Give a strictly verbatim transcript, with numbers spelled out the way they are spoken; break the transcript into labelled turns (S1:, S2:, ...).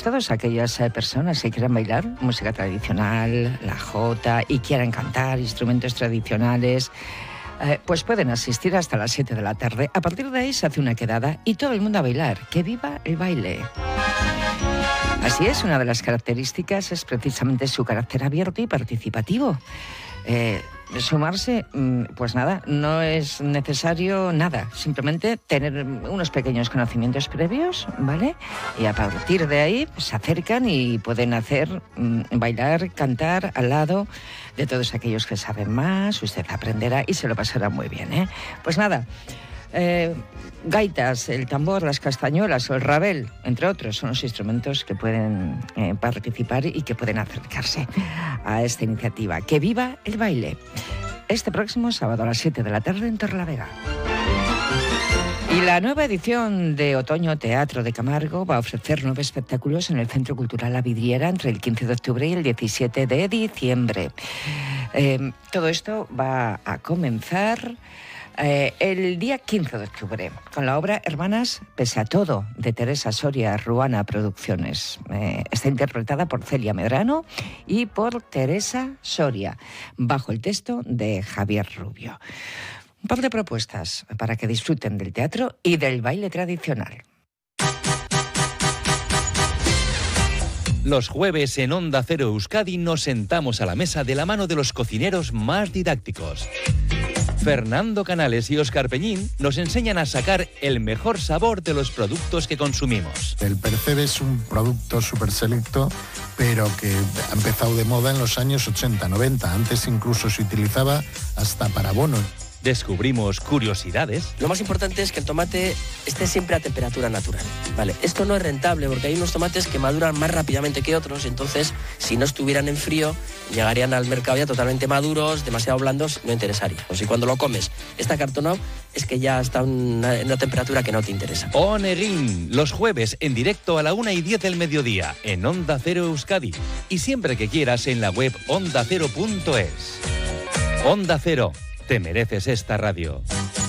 S1: todas aquellas eh, personas que quieran bailar música tradicional, la jota, y quieran cantar instrumentos tradicionales, eh, pues pueden asistir hasta las siete de la tarde. A partir de ahí se hace una quedada y todo el mundo a bailar. ¡Que viva el baile! Así es, una de las características es precisamente su carácter abierto y participativo. Eh, sumarse, pues nada, no es necesario nada, simplemente tener unos pequeños conocimientos previos, ¿vale? Y a partir de ahí pues, se acercan y pueden hacer, bailar, cantar al lado de todos aquellos que saben más. Usted aprenderá y se lo pasará muy bien, ¿eh? Pues nada, eh, gaitas, el tambor, las castañuelas o el rabel, entre otros, son los instrumentos que pueden eh, participar y que pueden acercarse a esta iniciativa. ¡Que viva el baile! Este próximo sábado a las siete de la tarde en Torrelavega. Y la nueva edición de Otoño Teatro de Camargo va a ofrecer nueve espectáculos en el Centro Cultural La Vidriera entre el quince de octubre y el diecisiete de diciembre. Eh, todo esto va a comenzar Eh, el día quince de octubre, con la obra Hermanas pese a todo, de Teresa Soria Ruana Producciones. Eh, está interpretada por Celia Medrano y por Teresa Soria, bajo el texto de Javier Rubio. Un par de propuestas para que disfruten del teatro y del baile tradicional.
S2: Los jueves en Onda Cero Euskadi nos sentamos a la mesa de la mano de los cocineros más didácticos. Fernando Canales y Óscar Peñín nos enseñan a sacar el mejor sabor de los productos que consumimos.
S3: El percebe es un producto súper selecto, pero que ha empezado de moda en los años ochenta, noventa. Antes incluso se utilizaba hasta para abonos.
S2: Descubrimos curiosidades.
S4: Lo más importante es que el tomate esté siempre a temperatura natural. Vale, esto no es rentable porque hay unos tomates que maduran más rápidamente que otros, entonces si no estuvieran en frío llegarían al mercado ya totalmente maduros, demasiado blandos, no interesaría. O si cuando lo comes está acartonado es que ya está una, en una temperatura que no te interesa.
S2: Onegin, los jueves en directo a la una y diez del mediodía en Onda Cero Euskadi y siempre que quieras en la web onda cero punto es. Onda Cero. Te mereces esta radio.